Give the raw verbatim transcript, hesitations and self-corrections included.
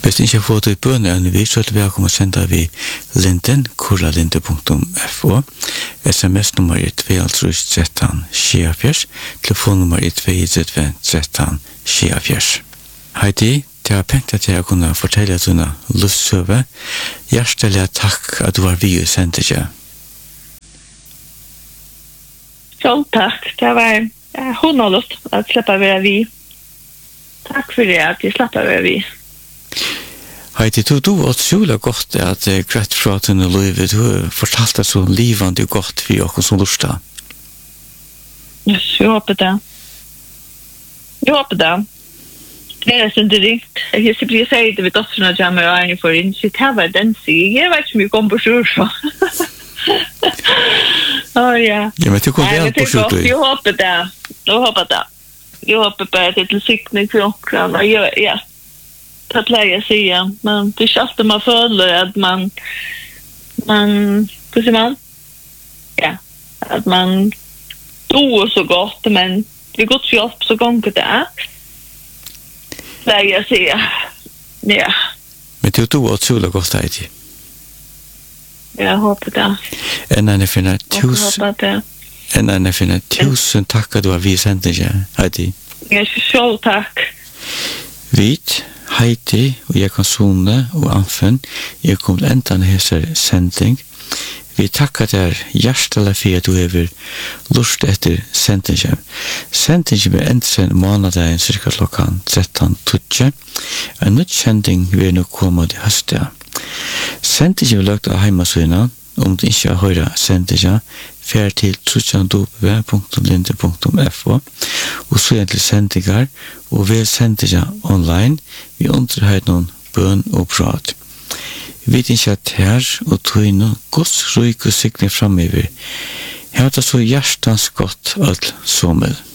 Hvis du ikke får det i bønene, vi så er det velkommen å sende vi linden, kurlalinde punktum f o, sms-nummer er to tre tretton sjettiofyrs, telefonnummer er to tre tretton sjettiofyrs. Heidi, det er pent at jeg kunne fortelle dine luftsøve. Hjertelig takk at du var vi i sendingen. Så takk, det var hundreluft at slippe å være vi. Takk for det at jeg slapp å være vi. Heidi, du, du var utrolig godt at uh, greit fra denne livet. Du fortalte så livende godt for oss som lurte. Yes, jeg håper det. Jeg håper det. Det er sånn direkt. Jeg sier jeg det ved dotterne til meg og en for inn. Så det var den sier. Jeg vet ikke mye om på sjur, så. Åh, ja. Ja, men du kom vel på sjur, du. Jeg håper det. Jeg håper det. Jag hoppas på att det är siktning för åkran. Och jag, ja, det pleier jag säga. Men det är inte alltid man följer att man, man, hur säger man? Ja, att man tror så gott, men det är gott för hjälp så gånger det är. Pleier jag säga. Ja. Men du tror att det är gott här i. Jag hoppas det. En annan finner tusen. Jag hoppas det. En annan finner tusen tack att du har visat sändningen, Heidi. Jag är så tack. Vit, Heidi och jag kan Sune och Anfen. Jag kommer ända här sändning. Vi tackar dig hjärtligt för att du har lust efter sändningen. Sändningen blir äntligen månaden cirka klockan tretton tjugo. En ny sändning vill nu komma till hösten. Sändningen blir lagt av hemmasöjna. Om du ikke har hørt sendingen, fer til w w w punktum linde punktum f o og så til sendinger, og ved sendingen online, vi underhører noen bøn og prat. Vi vet ikke at her og tøyne Guds rike signe fremover. Her er det så hjertens godt alt sommer.